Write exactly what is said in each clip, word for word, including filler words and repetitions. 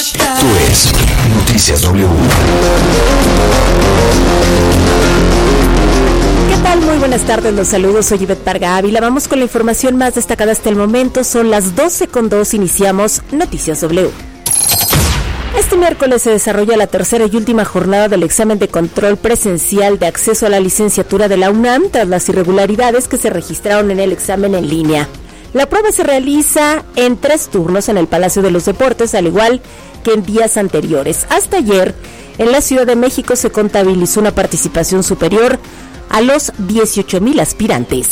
Esto es Noticias W. ¿Qué tal? Muy buenas tardes, los saludos, soy Ivette Parga Ávila. Vamos con la información más destacada hasta el momento. Son las doce con dos, iniciamos Noticias W. Este miércoles se desarrolla la tercera y última jornada del examen de control presencial de acceso a la licenciatura de la UNAM tras las irregularidades que se registraron en el examen en línea. La prueba se realiza en tres turnos en el Palacio de los Deportes, al igual que en días anteriores. Hasta ayer, en la Ciudad de México se contabilizó una participación superior a los dieciocho mil aspirantes.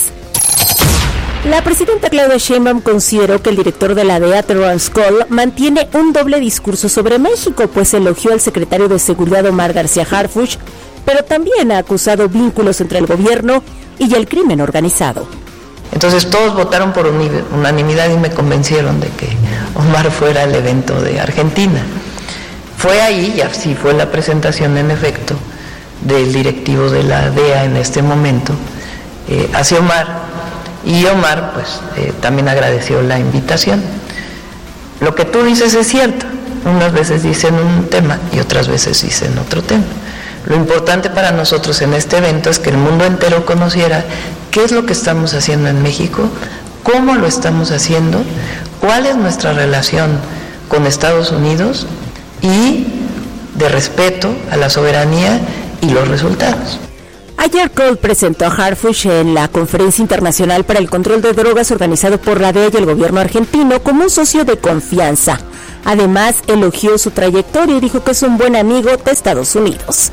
La presidenta Claudia Sheinbaum consideró que el director de la D E A, Terrence Cole, mantiene un doble discurso sobre México, pues elogió al secretario de Seguridad Omar García Harfuch, pero también ha acusado vínculos entre el gobierno y el crimen organizado. Entonces todos votaron por unanimidad y me convencieron de que Omar fuera al evento de Argentina. Fue ahí, y así fue la presentación en efecto, del directivo de la D E A en este momento, eh, hacia Omar, y Omar pues eh, también agradeció la invitación. Lo que tú dices es cierto, unas veces dicen un tema y otras veces dicen otro tema. Lo importante para nosotros en este evento es que el mundo entero conociera qué es lo que estamos haciendo en México, cómo lo estamos haciendo, cuál es nuestra relación con Estados Unidos y de respeto a la soberanía y los resultados. Ayer Cole presentó a Harfuch en la Conferencia Internacional para el Control de Drogas organizado por la D E A y el gobierno argentino como un socio de confianza. Además, elogió su trayectoria y dijo que es un buen amigo de Estados Unidos.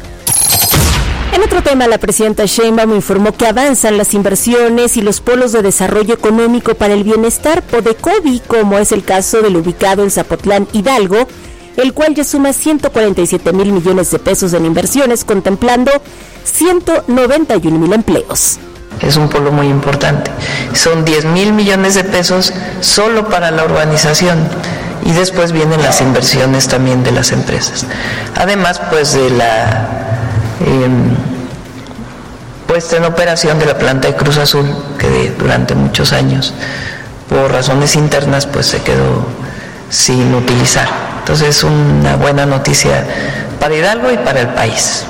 En otro tema, la presidenta Sheinbaum informó que avanzan las inversiones y los polos de desarrollo económico para el bienestar PODECOBI, como es el caso del ubicado en Zapotlán, Hidalgo, el cual ya suma ciento cuarenta y siete mil millones de pesos en inversiones, contemplando ciento noventa y un mil empleos. Es un polo muy importante. Son diez mil millones de pesos solo para la urbanización y después vienen las inversiones también de las empresas. Además, pues de la eh, puesta en operación de la planta de Cruz Azul, que durante muchos años, por razones internas, pues se quedó sin utilizar. Entonces es una buena noticia para Hidalgo y para el país.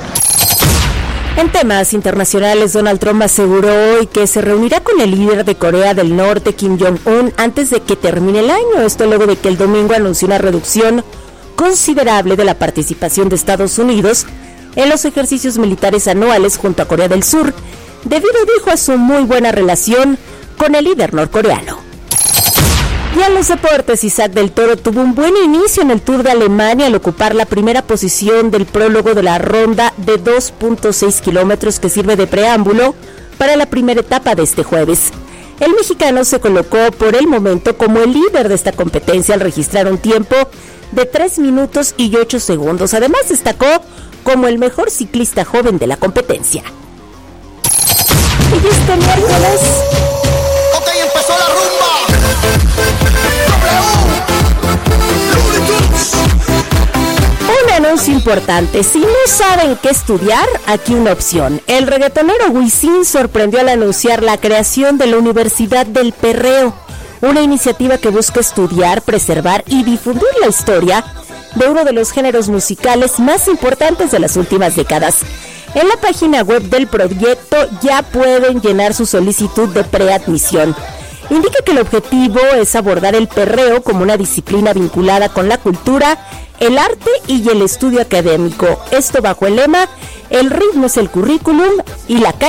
En temas internacionales, Donald Trump aseguró hoy que se reunirá con el líder de Corea del Norte, Kim Jong-un, antes de que termine el año. Esto luego de que el domingo anunció una reducción considerable de la participación de Estados Unidos en los ejercicios militares anuales junto a Corea del Sur, debido, dijo, a su muy buena relación con el líder norcoreano. Y en los deportes, Isaac del Toro tuvo un buen inicio en el Tour de Alemania al ocupar la primera posición del prólogo de la ronda de dos punto seis kilómetros que sirve de preámbulo para la primera etapa de este jueves. El mexicano se colocó por el momento como el líder de esta competencia al registrar un tiempo de tres minutos y ocho segundos. Además, destacó como el mejor ciclista joven de la competencia. Y este miércoles... Ok, empezó la rumba. Un anuncio importante: si no saben qué estudiar, aquí una opción. El reggaetonero Wisin sorprendió al anunciar la creación de la Universidad del Perreo, una iniciativa que busca estudiar, preservar y difundir la historia de uno de los géneros musicales más importantes de las últimas décadas. En la página web del proyecto ya pueden llenar su solicitud de preadmisión. Indica que el objetivo es abordar el perreo como una disciplina vinculada con la cultura, el arte y el estudio académico. Esto bajo el lema: el ritmo es el currículum y la calle